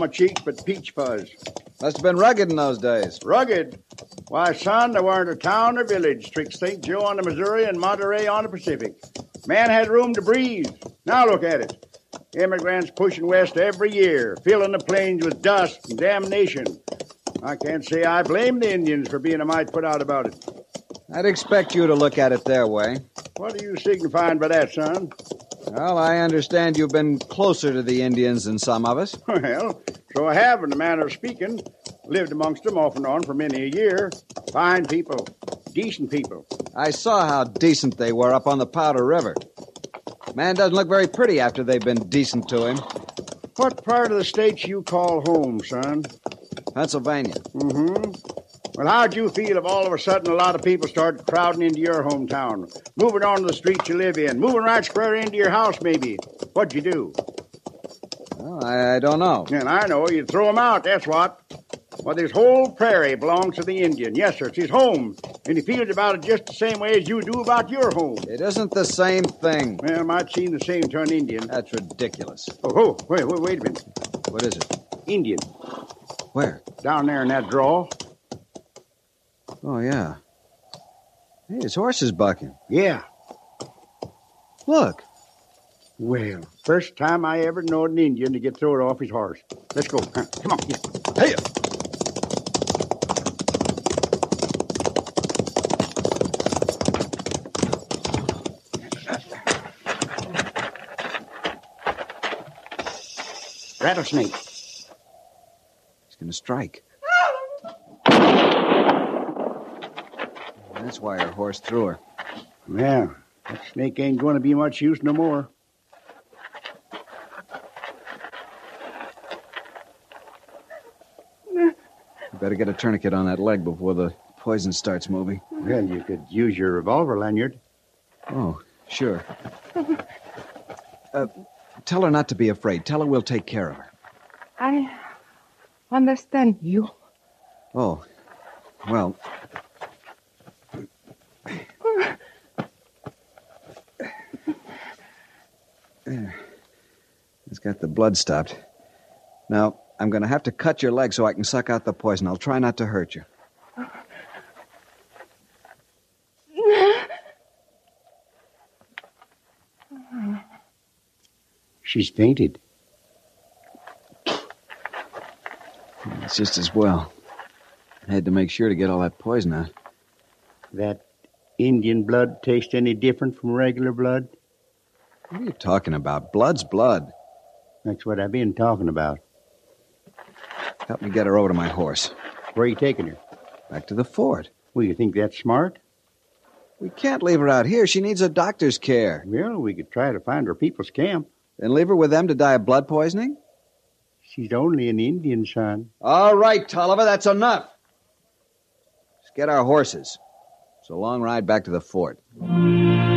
my cheeks but peach fuzz. Must have been rugged in those days. Rugged? Why, son, there weren't a town or village twixt St. Joe on the Missouri and Monterey on the Pacific. Man had room to breathe. Now look at it. Immigrants pushing west every year, filling the plains with dust and damnation. I can't say I blame the Indians for being a mite put out about it. I'd expect you to look at it their way. What are you signifying by that, son? Well, I understand you've been closer to the Indians than some of us. Well, so I have, in the manner of speaking. Lived amongst them off and on for many a year. Fine people. Decent people. I saw how decent they were up on the Powder River. Man doesn't look very pretty after they've been decent to him. What part of the state you call home, son? Pennsylvania. Mm-hmm. Well, how'd you feel if all of a sudden a lot of people started crowding into your hometown, moving onto the streets you live in, moving right square into your house, maybe? What'd you do? Well, I don't know. And I know. You'd throw them out, that's what. Well, this whole prairie belongs to the Indian. Yes, sir, it's his home. And he feels about it just the same way as you do about your home. It isn't the same thing. Well, might seem the same to an Indian. That's ridiculous. Oh, wait a minute. What is it? Indian. Where? Down there in that draw. Oh, yeah. Hey, his horse is bucking. Yeah. Look. Well, first time I ever knowed an Indian to get thrown off his horse. Let's go. Come on. Yeah. Hey! Rattlesnake. He's going to strike. That's why her horse threw her. Well, that snake ain't going to be much use no more. You better get a tourniquet on that leg before the poison starts moving. Well, you could use your revolver lanyard. Oh, sure. Tell her not to be afraid. Tell her we'll take care of her. I understand you. Oh, well... There. It's got the blood stopped. Now, I'm going to have to cut your leg so I can suck out the poison. I'll try not to hurt you. She's fainted. It's just as well. I had to make sure to get all that poison out. That Indian blood taste any different from regular blood? What are you talking about? Blood's blood. That's what I've been talking about. Help me get her over to my horse. Where are you taking her? Back to the fort. Well, you think that's smart? We can't leave her out here. She needs a doctor's care. Well, we could try to find her people's camp. Then leave her with them to die of blood poisoning? She's only an Indian, son. All right, Tolliver, that's enough. Let's get our horses. It's a long ride back to the fort.